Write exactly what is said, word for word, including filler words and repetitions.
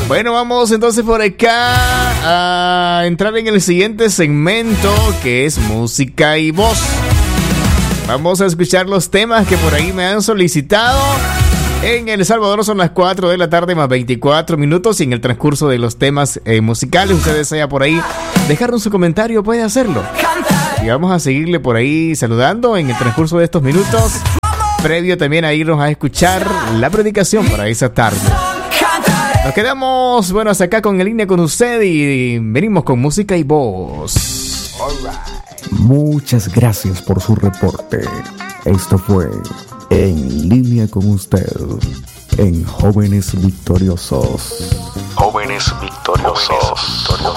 Bueno, vamos entonces por acá a entrar en el siguiente segmento, que es música y voz. Vamos a escuchar los temas que por ahí me han solicitado. En El Salvador son las cuatro de la tarde más veinticuatro minutos, y en el transcurso de los temas eh, musicales, usted desea por ahí dejarnos su comentario, puede hacerlo. Y vamos a seguirle por ahí saludando en el transcurso de estos minutos, previo también a irnos a escuchar la predicación para esa tarde. Nos quedamos, bueno, hasta acá con En Línea con usted, y venimos con música y voz. Muchas gracias por su reporte. Esto fue En Línea con usted, en Jóvenes Victoriosos. Jóvenes Victoriosos.